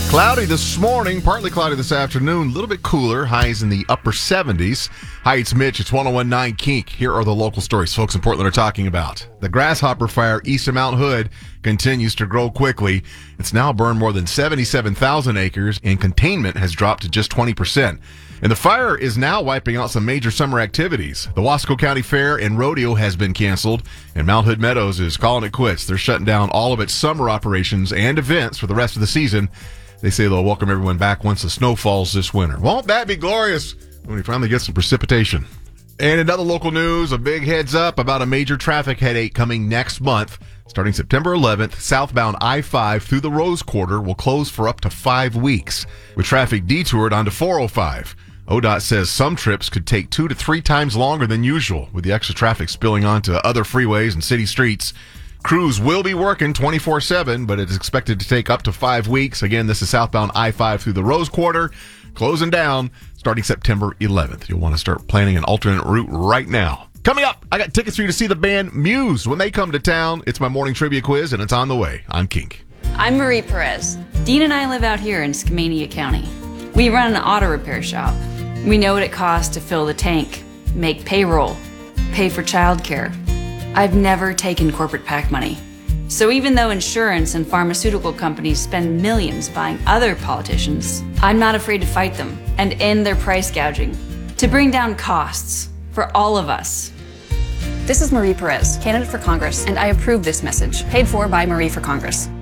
Cloudy this morning, partly cloudy this afternoon, a little bit cooler, highs in the upper 70s. Hi, it's Mitch. It's 101.9 Kink. Here are the local stories folks in Portland are talking about. The grasshopper fire east of Mount Hood continues to grow quickly. It's now burned more than 77,000 acres, and containment has dropped to just 20%. And the fire is now wiping out some major summer activities. The Wasco County Fair and Rodeo has been canceled, and Mount Hood Meadows is calling it quits. They're shutting down all of its summer operations and events for the rest of the season. They say they'll welcome everyone back once the snow falls this winter. Won't that be glorious when we finally get some precipitation? And in other local news, a big heads up about a major traffic headache coming next month. Starting September 11th, southbound I-5 through the Rose Quarter will close for up to 5 weeks, with traffic detoured onto 405. ODOT says some trips could take 2 to 3 times longer than usual, with the extra traffic spilling onto other freeways and city streets. Crews will be working 24/7, but it is expected to take up to 5 weeks. Again, this is southbound I-5 through the Rose Quarter, closing down starting September 11th. You'll want to start planning an alternate route right now. Coming up, I got tickets for you to see the band Muse when they come to town. It's my morning trivia quiz, and it's on the way. I'm Kink. I'm Marie Perez. Dean and I live out here in Skamania County. We run an auto repair shop. We know what it costs to fill the tank, make payroll, pay for childcare. I've never taken corporate PAC money. So even though insurance and pharmaceutical companies spend millions buying other politicians, I'm not afraid to fight them and end their price gouging to bring down costs for all of us. This is Marie Perez, candidate for Congress, and I approve this message, paid for by Marie for Congress.